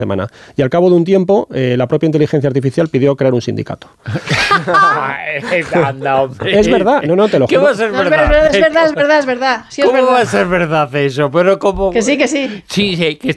semana. Y al cabo de un tiempo, la propia inteligencia artificial pidió crear un sindicato. Anda, hombre. Es verdad, no, te lo ¿Qué juro. va a ser No, verdad? es verdad. Sí, es ¿Cómo verdad. va a ser verdad eso? Pero como... Que sí. Sí, que